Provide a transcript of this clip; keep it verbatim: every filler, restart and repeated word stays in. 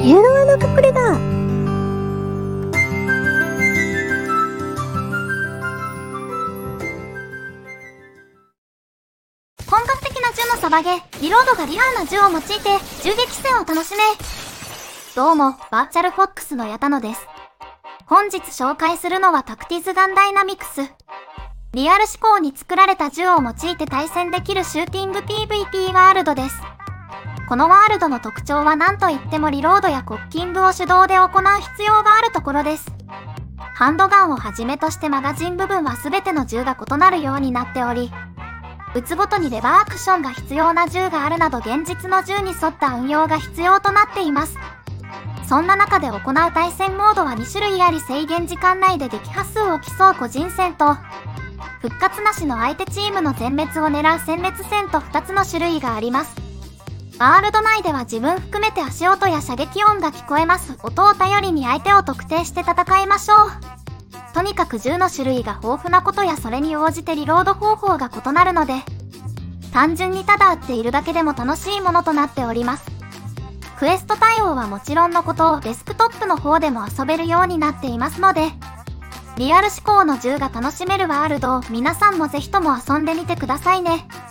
家の穴隠れだ。 本格的な銃のサバゲー、リロードがリアルな銃を用いて銃撃戦を楽しめ。どうも、バーチャルフォックスの矢田野です。本日紹介するのはタクティズガンダイナミクス。リアル思考に作られた銃を用いて対戦できるシューティング ピーブイピー ワールドです。このワールドの特徴は何といってもリロードやコッキングを手動で行う必要があるところです。ハンドガンをはじめとしてマガジン部分は全ての銃が異なるようになっており、撃つごとにレバーアクションが必要な銃があるなど現実の銃に沿った運用が必要となっています。そんな中で行う対戦モードはに種類あり、制限時間内で撃破数を競う個人戦と、復活なしの相手チームの全滅を狙う殲滅戦とふたつの種類があります。ワールド内では自分含めて足音や射撃音が聞こえます。音を頼りに相手を特定して戦いましょう。とにかく銃の種類が豊富なことやそれに応じてリロード方法が異なるので、単純にただ撃っているだけでも楽しいものとなっております。クエスト対応はもちろんのことをデスクトップの方でも遊べるようになっていますので、リアル思考の銃が楽しめるワールドを皆さんもぜひとも遊んでみてくださいね。